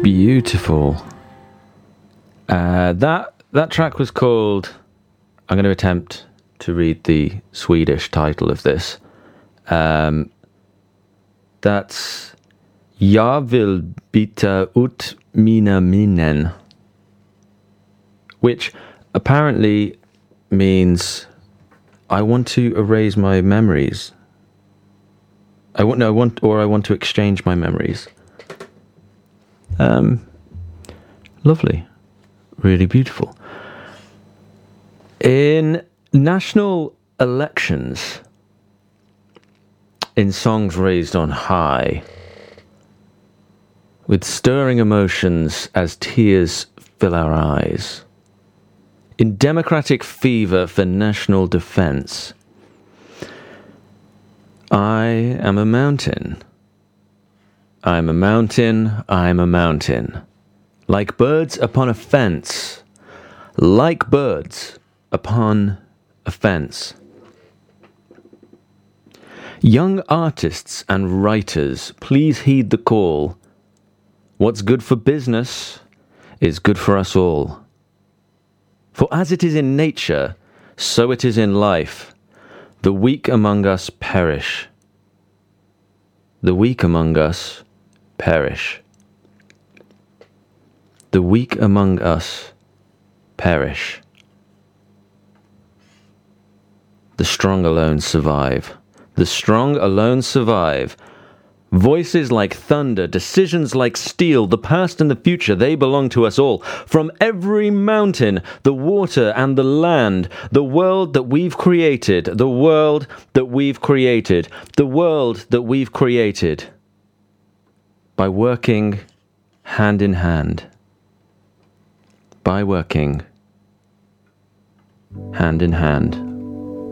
Beautiful. That track was called... I'm going to attempt to read the Swedish title of this. That's Jag vill byta ut mina minnen, which apparently means I want to erase my memories. I want to exchange my memories. Lovely. Really beautiful. In national elections, in songs raised on high, with stirring emotions as tears fill our eyes, in democratic fever for national defense, I am a mountain. I'm a mountain, I'm a mountain. Like birds upon a fence. Like birds upon a fence. Young artists and writers, please heed the call. What's good for business is good for us all. For as it is in nature, so it is in life. The weak among us perish. The weak among us perish. The weak among us perish. The strong alone survive. The strong alone survive. Voices like thunder, decisions like steel, the past and the future, they belong to us all. From every mountain, the water and the land, the world that we've created, the world that we've created, the world that we've created. By working hand in hand. By working hand in hand.